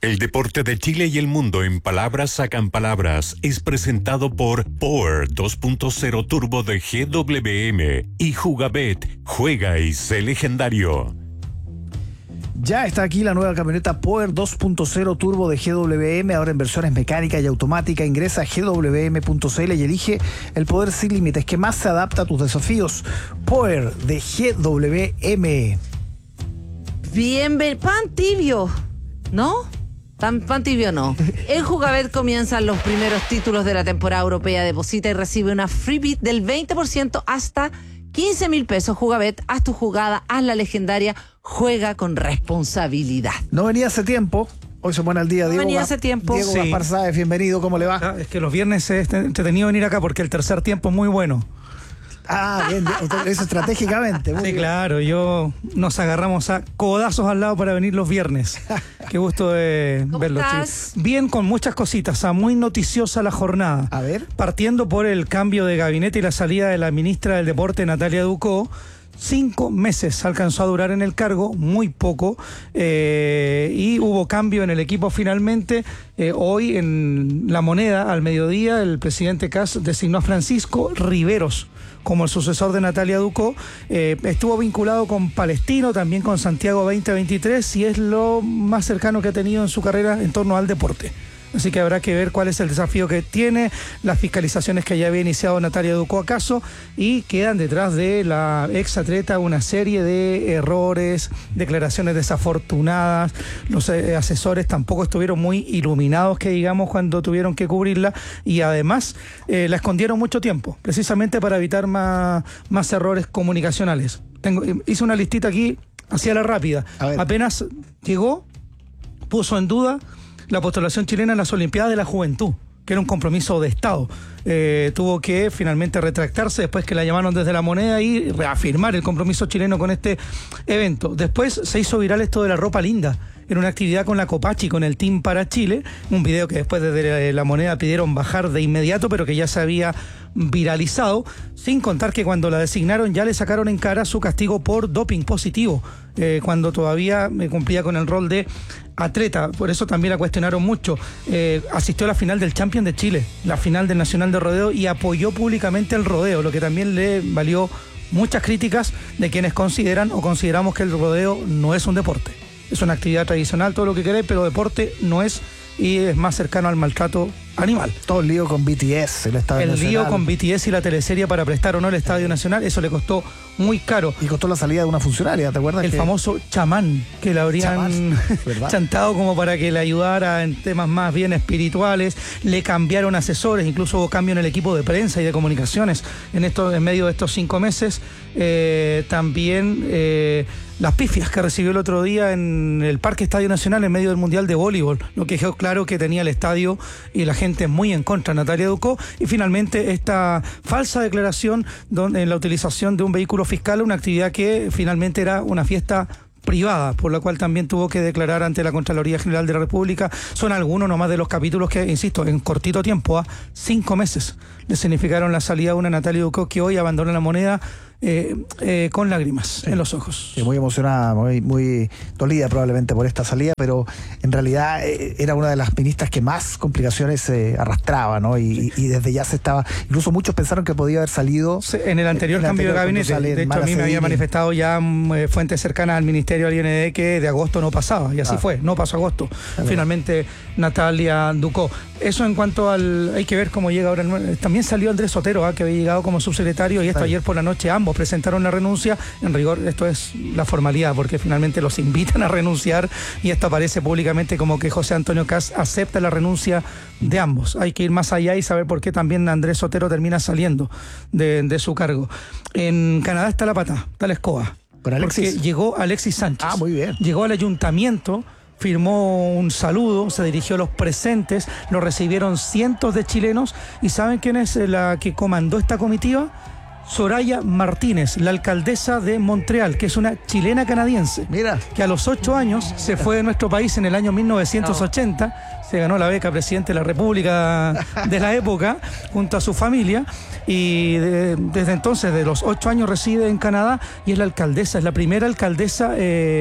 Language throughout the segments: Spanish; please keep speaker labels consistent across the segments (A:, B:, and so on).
A: El deporte de Chile y el mundo en palabras sacan palabras es presentado por Power 2.0 Turbo de GWM y Jugabet. Juega y sé legendario.
B: Ya está aquí la nueva camioneta Power 2.0 Turbo de GWM, ahora en versiones mecánica y automática. Ingresa a gwm.cl y elige el poder sin límites que más se adapta a tus desafíos. Power de GWM.
C: Pan tibio, ¿no? Pan tibio no. En Jugabet comienzan los primeros títulos de la temporada europea. Deposita y recibe una freebie del 20% hasta 15.000 pesos. Jugabet, haz tu jugada, haz la legendaria, juega con responsabilidad.
B: No venía hace tiempo. Hoy se pone al día, Diego.
C: Venía hace tiempo.
B: Diego Gaspar Sáez, bienvenido, ¿cómo le va?
D: Es que los viernes es entretenido venir acá porque el tercer tiempo es muy bueno.
B: Ah, bien, eso estratégicamente.
D: Sí,
B: bien.
D: claro, nos agarramos a codazos al lado para venir los viernes. Qué gusto de verlos.
C: ¿Estás?
D: Bien, con muchas cositas, muy noticiosa la jornada.
B: A ver.
D: Partiendo por el cambio de gabinete y la salida de la ministra del Deporte, Natalia Ducó. 5 meses alcanzó a durar en el cargo, muy poco, y hubo cambio en el equipo finalmente. Hoy en La Moneda, al mediodía, el presidente Kast designó a Francisco Riveros como el sucesor de Natalia Ducó. Estuvo vinculado con Palestino, también con Santiago 2023, y es lo más cercano que ha tenido en su carrera en torno al deporte. Así que habrá que ver cuál es el desafío que tiene, las fiscalizaciones que ya había iniciado Natalia Ducó acaso, y quedan detrás de la ex atleta una serie de errores, declaraciones desafortunadas. Los asesores tampoco estuvieron muy iluminados, que digamos, cuando tuvieron que cubrirla, y además la escondieron mucho tiempo, precisamente para evitar más errores comunicacionales. Hice una listita aquí, hacia la rápida. Apenas llegó, puso en duda la postulación chilena en las Olimpiadas de la Juventud, que era un compromiso de Estado. Tuvo que finalmente retractarse después que la llamaron desde La Moneda y reafirmar el compromiso chileno con este evento. Después se hizo viral esto de la ropa linda. Era una actividad con la Copachi, con el Team para Chile, un video que después desde La Moneda pidieron bajar de inmediato, pero que ya se había viralizado, sin contar que cuando la designaron ya le sacaron en cara su castigo por doping positivo, cuando todavía cumplía con el rol de atleta. Por eso también la cuestionaron mucho. Asistió a la final del Champion de Chile, la final del Nacional de Rodeo, y apoyó públicamente el rodeo, lo que también le valió muchas críticas de quienes consideran o consideramos que el rodeo no es un deporte. Es una actividad tradicional, todo lo que queréis, pero deporte no es, y es más cercano al maltrato animal.
B: Todo el lío con BTS, el Estadio Nacional.
D: El lío con BTS y la teleserie para prestar o no el Estadio Nacional, eso le costó muy caro.
B: Y costó la salida de una funcionaria, ¿te acuerdas?
D: El famoso chamán, que le habrían chantado como para que le ayudara en temas más bien espirituales. Le cambiaron asesores, incluso hubo cambio en el equipo de prensa y de comunicaciones en medio de estos 5 meses. También las pifias que recibió el otro día en el Parque Estadio Nacional en medio del Mundial de Voleibol, lo que quedó claro que tenía el estadio y la gente muy en contra de Natalia Ducó. Y finalmente esta falsa declaración en la utilización de un vehículo fiscal, una actividad que finalmente era una fiesta privada, por la cual también tuvo que declarar ante la Contraloría General de la República. Son algunos nomás de los capítulos que, insisto, en cortito tiempo, 5 meses, le significaron la salida de una Natalia Ducó que hoy abandona La Moneda con lágrimas en los ojos.
B: Muy emocionada, muy dolida probablemente por esta salida, pero en realidad era una de las ministras que más complicaciones arrastraba, ¿no? Y desde ya se estaba, incluso muchos pensaron que podía haber salido
D: en el anterior cambio de gabinete. De hecho, a mí me había manifestado ya fuentes cercanas al Ministerio del IND que de agosto no pasaba, y así fue, no pasó agosto. Finalmente Natalia Ducó. Eso en cuanto hay que ver cómo llega ahora. También salió Andrés Sotero, que había llegado como subsecretario, y esto ayer por la noche ambos presentaron la renuncia. En rigor esto es la formalidad, porque finalmente los invitan a renunciar, y esto aparece públicamente como que José Antonio Kast acepta la renuncia de ambos. Hay que ir más allá y saber por qué también Andrés Sotero termina saliendo de su cargo. En Canadá está la pata, está la escoba. Porque llegó Alexis Sánchez.
B: Muy bien.
D: Llegó al ayuntamiento, firmó un saludo, se dirigió a los presentes, lo recibieron cientos de chilenos. ¿Y saben quién es la que comandó esta comitiva? Soraya Martínez, la alcaldesa de Montreal, que es una chilena canadiense.
B: Mira.
D: Que a los 8 años se fue de nuestro país en el año 1980. Se ganó la beca presidente de la República de la época, junto a su familia. Y desde entonces, de los 8 años, reside en Canadá y es la alcaldesa, es la primera alcaldesa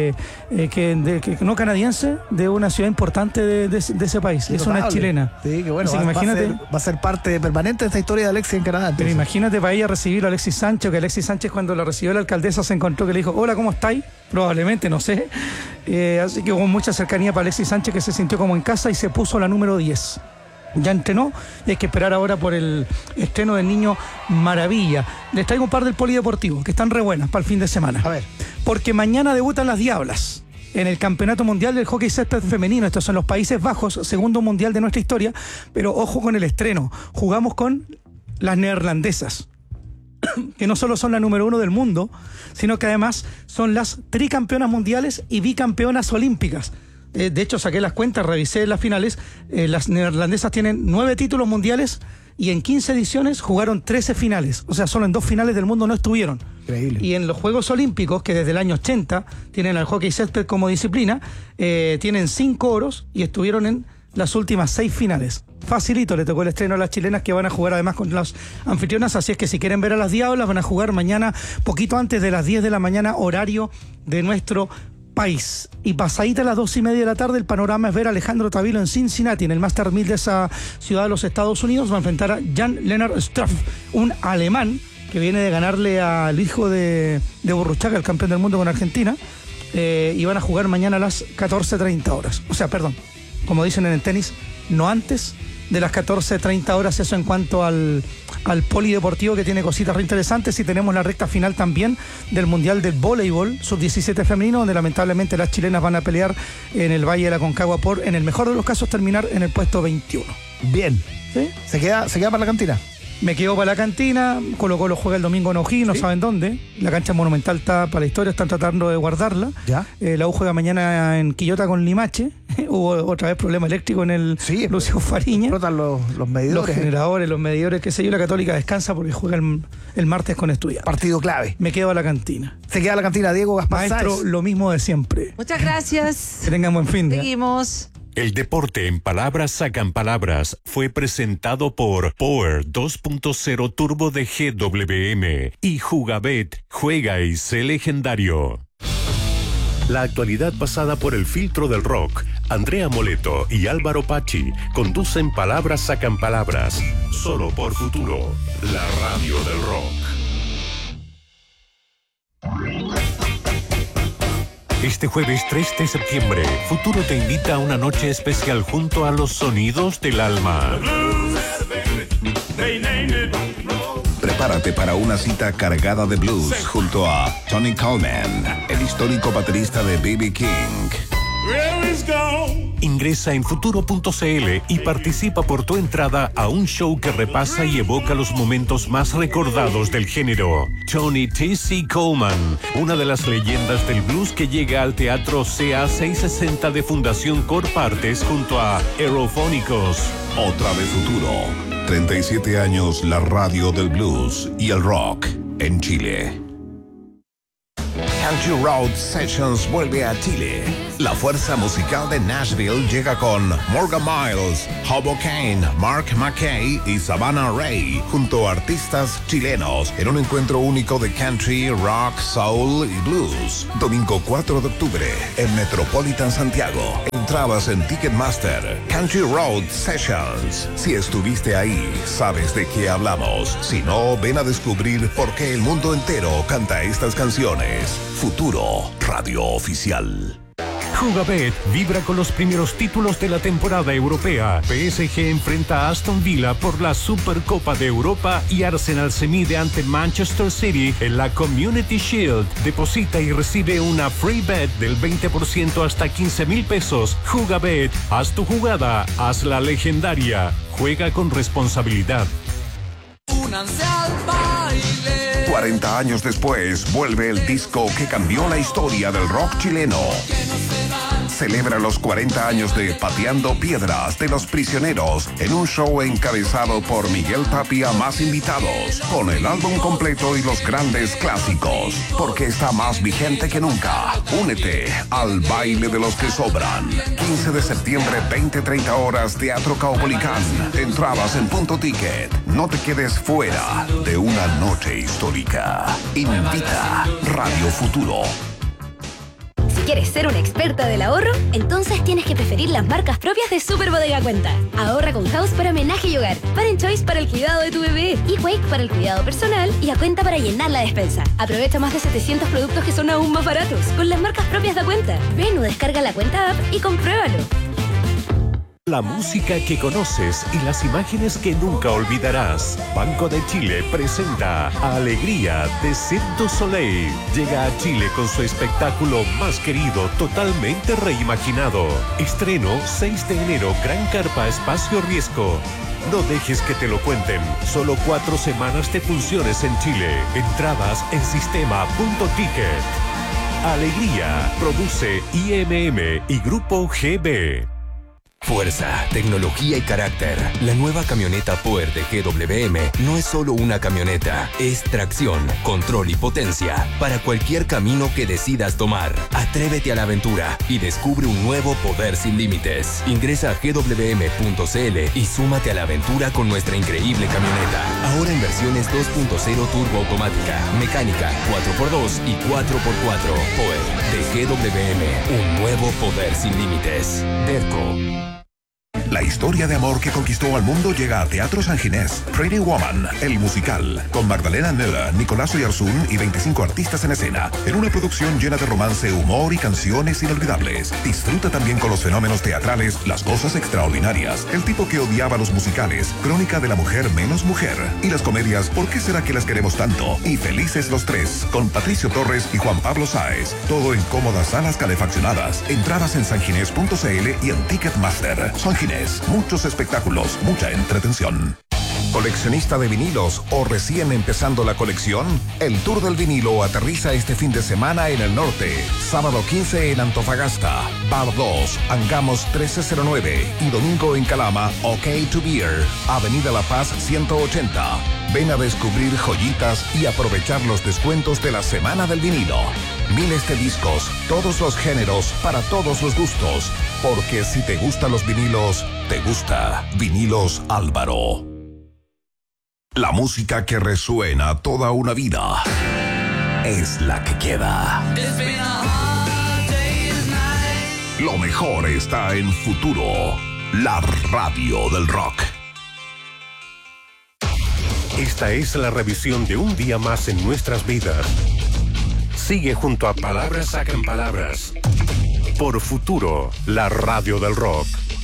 D: que no canadiense de una ciudad importante de ese país.
B: Sí,
D: es
B: notable.
D: una chilena.
B: Sí, que bueno,
D: Así que imagínate,
B: va a ser parte permanente de esta historia de Alexis en Canadá.
D: pero
B: Entonces.
D: imagínate para ella recibir a Alexis Sánchez, que Alexis Sánchez cuando la recibió la alcaldesa se encontró que le dijo, hola, ¿cómo estáis? Probablemente, no sé. Así que hubo mucha cercanía para Alexis Sánchez, que se sintió como en casa y se puso la número 10. Ya entrenó y hay que esperar ahora por el estreno del Niño Maravilla. Les traigo un par del polideportivo que están re buenas para el fin de semana.
B: A ver.
D: Porque mañana debutan las Diablas en el Campeonato Mundial del Hockey Césped Femenino. Estos son los Países Bajos, segundo mundial de nuestra historia. Pero ojo con el estreno. Jugamos con las neerlandesas, que no solo son la número 1 del mundo, sino que además son las tricampeonas mundiales y bicampeonas olímpicas. De hecho, saqué las cuentas, revisé las finales. Las neerlandesas tienen 9 títulos mundiales y en 15 ediciones jugaron 13 finales. O sea, solo en 2 finales del mundo no estuvieron.
B: Increíble.
D: Y en los Juegos Olímpicos, que desde el año 80 tienen al hockey césped como disciplina, tienen 5 oros y estuvieron en las últimas 6 finales. Facilito le tocó el estreno a las chilenas, que van a jugar además con las anfitrionas, así es que si quieren ver a las Diablas van a jugar mañana poquito antes de las 10 de la mañana, horario de nuestro país. Y pasadita a las 2:30 de la tarde, el panorama es ver a Alejandro Tavilo en Cincinnati, en el Master 1000 de esa ciudad de los Estados Unidos. Va a enfrentar a Jan-Lennard Struff, un alemán que viene de ganarle al hijo de Burruchaga, el campeón del mundo con Argentina, y van a jugar mañana a las 14:30 horas. O sea, perdón, como dicen en el tenis, no antes de las 14:30 horas. Eso en cuanto al polideportivo, que tiene cositas re interesantes. Y tenemos la recta final también del Mundial del Voleibol Sub-17 femenino, donde lamentablemente las chilenas van a pelear en el Valle de la Aconcagua por, en el mejor de los casos, terminar en el puesto 21.
B: Bien.
D: ¿Sí?
B: ¿Se queda para la cantina?
D: Me quedo para la cantina. Colo-Colo juega el domingo en O'Higgins, no saben dónde. La cancha monumental está para la historia, están tratando de guardarla.
B: Ya.
D: La U juega mañana en Quillota con Limache. Hubo otra vez problema eléctrico en el Lucio Fariña.
B: Explotan los medidores.
D: Los generadores, los medidores, qué sé yo. La Católica descansa porque juega el martes con Estudiantes.
B: Partido clave.
D: Me quedo a la cantina.
B: Se queda a la cantina Diego Gaspar
D: Maestro,
B: Sáez.
D: lo mismo de siempre.
C: Muchas gracias.
D: Que tengan buen fin de.
C: Seguimos.
A: El deporte en palabras sacan palabras fue presentado por Power 2.0 Turbo de GWM y Jugabet, juega y sé legendario. La actualidad pasada por el filtro del rock. Andrea Moleto y Álvaro Pachi conducen Palabras sacan palabras, solo por Futuro, la radio del rock. Este jueves 3 de septiembre, Futuro te invita a una noche especial junto a los sonidos del alma.
E: Prepárate para una cita cargada de blues junto a Tony Coleman, el histórico baterista de B.B. King.
A: Ingresa en futuro.cl y participa por tu entrada a un show que repasa y evoca los momentos más recordados del género. Tony T.C. Coleman, una de las leyendas del blues que llega al Teatro CA 660 de Fundación Corpartes junto a Aerofónicos.
E: Otra vez Futuro. 37 años la radio del blues y el rock en Chile. Country Road Sessions vuelve a Chile. La fuerza musical de Nashville llega con Morgan Miles, Hobo Kane, Mark McKay y Savannah Ray, junto a artistas chilenos, en un encuentro único de country, rock, soul y blues. Domingo 4 de octubre, en Metropolitan Santiago. Entradas en Ticketmaster. Country Road Sessions. Si estuviste ahí, sabes de qué hablamos. Si no, ven a descubrir por qué el mundo entero canta estas canciones. Futuro, radio oficial.
A: Jugabet vibra con los primeros títulos de la temporada europea. PSG enfrenta a Aston Villa por la Supercopa de Europa y Arsenal se mide ante Manchester City en la Community Shield. Deposita y recibe una free bet del 20% hasta 15,000 pesos. Jugabet, haz tu jugada, hazla legendaria. Juega con responsabilidad.
F: Únanse al baile.
E: 40 años después, vuelve el disco que cambió la historia del rock chileno.
F: Que no se van
E: celebra los 40 años de Pateando Piedras de los Prisioneros en un show encabezado por Miguel Tapia más invitados, con el álbum completo y los grandes clásicos, porque está más vigente que nunca. Únete al baile de los que sobran. 15 de septiembre, 20-30 horas, Teatro Caupolicán. Entradas en Punto Ticket. No te quedes fuera de una noche histórica. Invita Radio Futuro.
G: Si quieres ser una experta del ahorro, entonces tienes que preferir las marcas propias de Super Bodega Cuenta. Ahorra con House para homenaje y hogar, Parent Choice para el cuidado de tu bebé, eQuake para el cuidado personal y A Cuenta para llenar la despensa. Aprovecha más de 700 productos que son aún más baratos con las marcas propias de Cuenta. Ven o descarga la Cuenta app y compruébalo.
A: La música que conoces y las imágenes que nunca olvidarás. Banco de Chile presenta Alegría de Cirque du Soleil. Llega a Chile con su espectáculo más querido, totalmente reimaginado. Estreno 6 de enero, Gran Carpa Espacio Riesgo. No dejes que te lo cuenten. Solo 4 semanas de funciones en Chile. Entradas en sistema.ticket. Alegría. Produce IMM y Grupo GB.
H: Fuerza, tecnología y carácter. La nueva camioneta Power de GWM no es solo una camioneta, es tracción, control y potencia para cualquier camino que decidas tomar. Atrévete a la aventura y descubre un nuevo poder sin límites. Ingresa a gwm.cl y súmate a la aventura con nuestra increíble camioneta. Ahora en versiones 2.0 turbo automática, mecánica, 4x2 y 4x4. Power de GWM, un nuevo poder sin límites. Derco.
E: La historia de amor que conquistó al mundo llega a Teatro San Ginés. Pretty Woman, el musical, con Magdalena Müller, Nicolás Oyarzún y 25 artistas en escena, en una producción llena de romance, humor y canciones inolvidables. Disfruta también con los fenómenos teatrales, las cosas extraordinarias, el tipo que odiaba los musicales, Crónica de la mujer menos mujer, y las comedias ¿Por qué será que las queremos tanto? Y Felices los tres, con Patricio Torres y Juan Pablo Sáez. Todo en cómodas salas calefaccionadas. Entradas en sanginés.cl y en Ticketmaster. San Ginés. Muchos espectáculos, mucha entretención. ¿Coleccionista de vinilos o recién empezando la colección? El Tour del Vinilo aterriza este fin de semana en el norte. Sábado 15 en Antofagasta, Bar 2, Angamos 1309 y domingo en Calama, OK to Beer, Avenida La Paz 180. Ven a descubrir joyitas y aprovechar los descuentos de la Semana del Vinilo. Miles de discos, todos los géneros, para todos los gustos. Porque si te gustan los vinilos, te gusta Vinilos Álvaro. La música que resuena toda una vida es la que queda. Lo mejor está en Futuro, la radio del rock.
A: Esta es la revisión de un día más en nuestras vidas. Sigue junto a Palabras Sacan Palabras. Por Futuro, la radio del rock.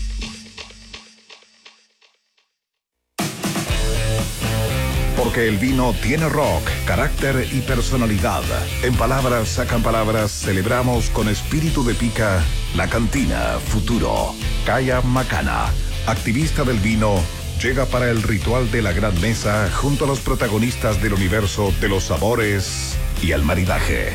E: Porque el vino tiene rock, carácter y personalidad. En Palabras Sacan Palabras celebramos con espíritu de pica la cantina Futuro. Kaya Macana, activista del vino, llega para el ritual de la gran mesa junto a los protagonistas del universo de los sabores y el maridaje.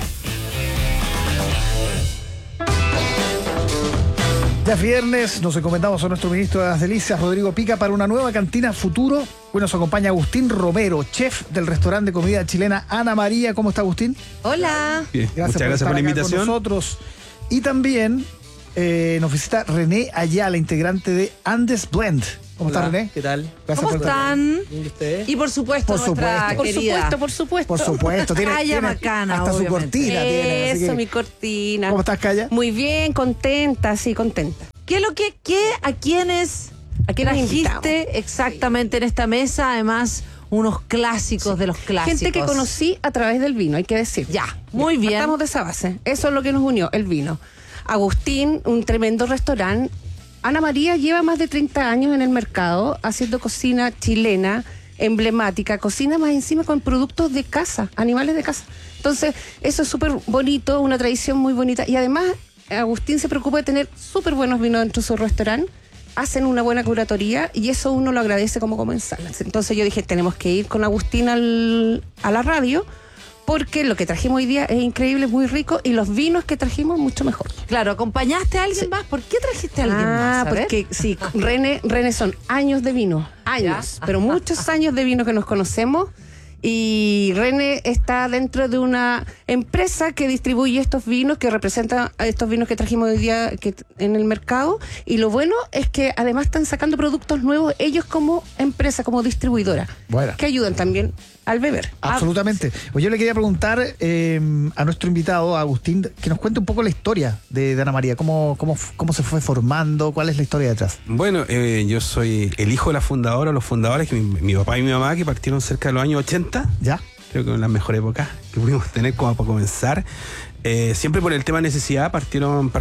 B: Ya es viernes, nos encomendamos a nuestro ministro de las Delicias, Rodrigo Pica, para una nueva cantina Futuro. Hoy nos acompaña Agustín Romero, chef del restaurante de comida chilena Ana María. ¿Cómo está, Agustín?
C: Hola.
B: Bien,
I: Muchas gracias por la invitación.
B: Con nosotros. Y también nos visita René Ayala, integrante de Andes Blend. ¿Cómo está, René?
I: ¿Qué tal?
B: Gracias
C: ¿Cómo
B: por
C: están?
I: ¿Y ustedes?
C: Y por supuesto,
B: Por
C: nuestra
B: supuesto.
C: querida.
G: Por supuesto.
B: Por supuesto.
C: Calla Macana,
B: hasta
C: obviamente.
B: su cortina tiene. así
G: Eso,
B: que,
G: mi cortina.
B: ¿cómo estás, Calla?
G: Muy bien, contenta, sí, contenta.
C: ¿Qué es lo que, a quiénes
G: ¿A quiénes invitamos?
C: trajiste exactamente en esta mesa? Además, unos clásicos de los clásicos.
G: Gente que conocí a través del vino, hay que decir.
C: Ya, muy bien.
G: Partamos de esa base. Eso es lo que nos unió, el vino. Agustín, un tremendo restaurante. Ana María lleva más de 30 años en el mercado haciendo cocina chilena, emblemática, cocina más encima con productos de casa, animales de casa. Entonces, eso es súper bonito, una tradición muy bonita. Y además, Agustín se preocupa de tener súper buenos vinos dentro de su restaurante. Hacen una buena curatoría y eso uno lo agradece como comensal. Entonces yo dije, tenemos que ir con Agustín a la radio porque lo que trajimos hoy día es increíble, muy rico, y los vinos que trajimos mucho mejor.
C: Claro, ¿acompañaste a alguien más? ¿Por qué trajiste a alguien más? A ver.
G: Porque sí, René son años de vino, años, pero muchos años de vino que nos conocemos. Y René está dentro de una empresa que distribuye estos vinos, que representan a estos vinos que trajimos hoy día en el mercado. Y lo bueno es que además están sacando productos nuevos ellos como empresa, como distribuidora,
B: Bueno.
G: que ayudan también al beber.
B: Absolutamente. Pues yo le quería preguntar a nuestro invitado, a Agustín, que nos cuente un poco la historia de Ana María, cómo se fue formando, cuál es la historia detrás.
I: Bueno, yo soy el hijo de la fundadora, los fundadores, que mi papá y mi mamá, que partieron cerca de los años 80.
B: ¿Ya?
I: Creo que en las mejores épocas que pudimos tener como para comenzar. Siempre por el tema de necesidad partieron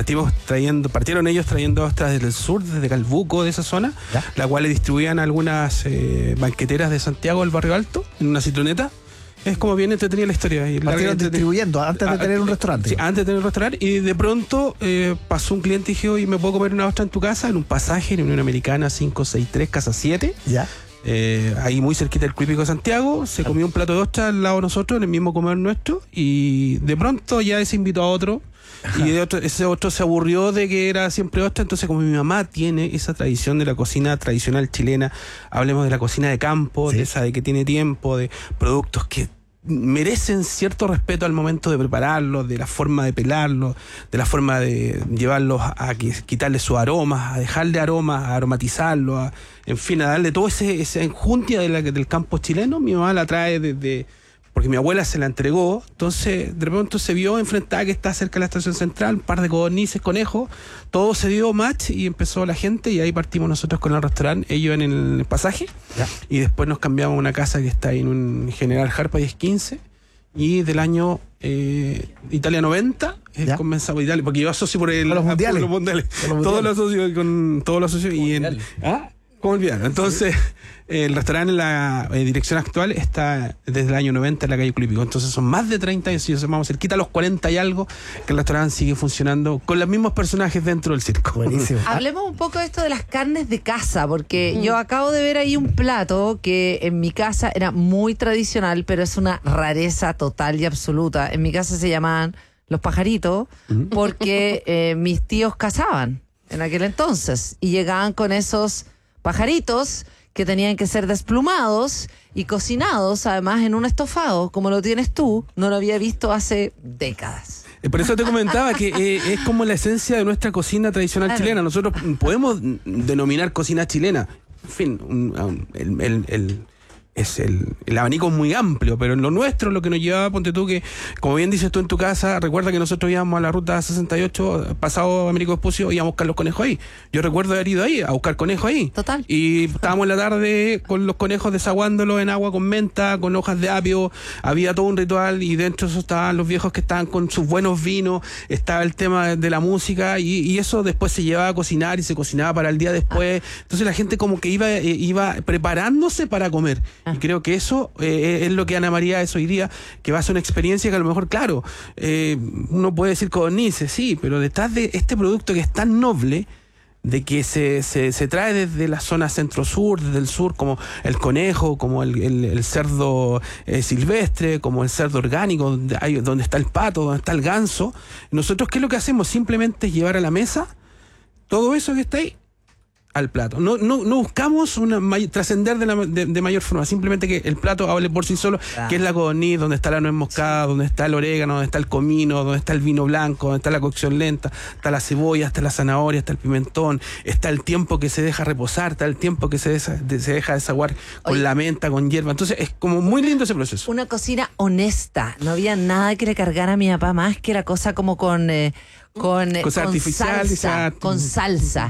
I: ellos trayendo ostras desde el sur, desde Calbuco, de esa zona,
B: ¿ya?
I: La cual le distribuían a algunas banqueteras de Santiago, del Barrio Alto, en una citroneta. Es como bien entretenida la historia.
B: Partieron distribuyendo antes de tener un restaurante.
I: Sí, antes de tener un restaurante. Y de pronto pasó un cliente y dije, oye, ¿me puedo comer una ostra en tu casa? En un pasaje, en Unión Americana 563, casa 7.
B: ¿Ya?
I: Ahí muy cerquita del Club Hípico de Santiago, se comió un plato de ostra al lado de nosotros, en el mismo comedor nuestro, y de pronto ya se invitó a otro, y ese otro se aburrió de que era siempre ostra. Entonces, como mi mamá tiene esa tradición de la cocina tradicional chilena, hablemos de la cocina de campo,
B: sí,
I: de esa de que tiene tiempo, de productos que merecen cierto respeto al momento de prepararlos, de la forma de pelarlos, de la forma de llevarlos a quitarle sus aromas, a dejarle aromas, a aromatizarlos, en fin, a darle todo esa enjundia del campo chileno. Mi mamá la trae desde... porque mi abuela se la entregó, entonces de pronto se vio enfrentada, que está cerca de la estación central, un par de codornices, conejos, todo se dio match y empezó la gente, y ahí partimos nosotros con el restaurante, ellos en el pasaje, ¿ya? Y después nos cambiamos a una casa que está ahí en un General Harpa 1015, y del año Italia 90 comenzamos Italia, porque yo asocio por los mundiales. Todo lo asocio y en... ¿Cómo olvidarlo? Entonces, el restaurante en la dirección actual está desde el año 90 en la calle Club Hípico. Entonces son más de 30 años, si vamos cerquita a los 40 y algo, que el restaurante sigue funcionando con los mismos personajes dentro del circo.
B: Buenísimo.
C: Hablemos un poco de esto de las carnes de casa, porque yo acabo de ver ahí un plato que en mi casa era muy tradicional, pero es una rareza total y absoluta. En mi casa se llamaban los pajaritos porque mis tíos cazaban en aquel entonces y llegaban con esos pajaritos que tenían que ser desplumados y cocinados, además en un estofado, como lo tienes tú. No lo había visto hace décadas.
I: Por eso te comentaba que es como la esencia de nuestra cocina tradicional chilena. Nosotros podemos denominar cocina chilena. En fin, el abanico es muy amplio, pero en lo nuestro, lo que nos llevaba, ponte tú, que como bien dices tú en tu casa, recuerda que nosotros íbamos a la ruta 68, pasado Américo Vespucio, íbamos a buscar los conejos ahí. Yo recuerdo haber ido ahí a buscar conejos ahí.
C: Total.
I: Y estábamos en la tarde con los conejos desaguándolos en agua con menta, con hojas de apio, había todo un ritual, y dentro de eso estaban los viejos que estaban con sus buenos vinos, estaba el tema de la música, y eso después se llevaba a cocinar y se cocinaba para el día después. Entonces la gente como que iba preparándose para comer. Y creo que eso es lo que Ana María es hoy día, que va a ser una experiencia que a lo mejor, claro, uno puede decir codornices, sí, pero detrás de este producto que es tan noble, de que se trae desde la zona centro-sur, desde el sur, como el conejo, como el cerdo silvestre, como el cerdo orgánico, donde está el pato, donde está el ganso. Nosotros, ¿qué es lo que hacemos? Simplemente llevar a la mesa todo eso que está ahí al plato. No buscamos trascender de mayor forma, simplemente que el plato hable por sí solo, que es la codorniz, donde está la nuez moscada, donde está el orégano, donde está el comino, donde está el vino blanco, donde está la cocción lenta, está la cebolla, está la zanahoria, está el pimentón, está el tiempo que se deja reposar, está el tiempo que se deja desaguar con la menta, con hierba. Entonces es como muy lindo ese proceso.
C: Una cocina honesta. No había nada que le cargara a mi papá más que la cosa como con
I: artificial,
C: salsa, con salsa.